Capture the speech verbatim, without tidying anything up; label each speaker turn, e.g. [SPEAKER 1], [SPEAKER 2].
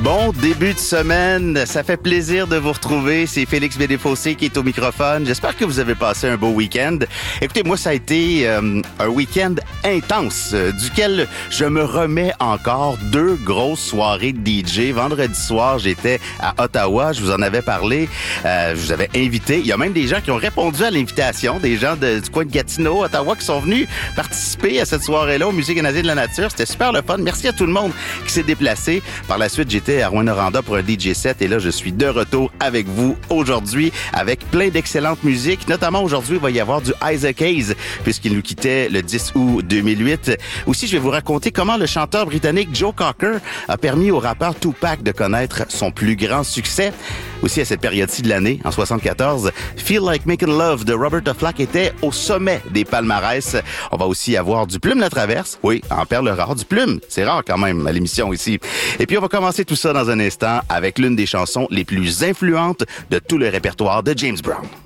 [SPEAKER 1] Bon début de semaine, ça fait plaisir de vous retrouver. C'est Félix Bédéfossé qui est au microphone. J'espère que vous avez passé un beau week-end. Écoutez, moi, ça a été euh, un week-end intense, euh, duquel je me remets encore. Deux grosses soirées de D J. Vendredi soir, j'étais à Ottawa, je vous en avais parlé. Euh, je vous avais invité. Il y a même des gens qui ont répondu à l'invitation, des gens de, du coin de Gatineau, Ottawa, qui sont venus participer à cette soirée-là au Musée canadien de la nature. C'était super le fun. Merci à tout le monde qui s'est déplacé. Par la suite, j'étais à Rouyn-Noranda pour un D J set et là, je suis de retour avec vous aujourd'hui avec plein d'excellentes musiques. Notamment aujourd'hui, il va y avoir du Isaac Hayes puisqu'il nous quittait le dix août deux mille huit. Aussi, je vais vous raconter comment le chanteur britannique Joe Cocker a permis au rappeur Tupac de connaître son plus grand succès. Aussi, à cette période-ci de l'année, en soixante-quatorze, Feel Like Making Love de Roberta Flack était au sommet des palmarès. On va aussi avoir du Plume la Traverse. Oui, en perle rare, du Plume. C'est rare quand même à l'émission ici. Et puis, on va commencer tout ça dans un instant avec l'une des chansons les plus influentes de tout le répertoire de James Brown.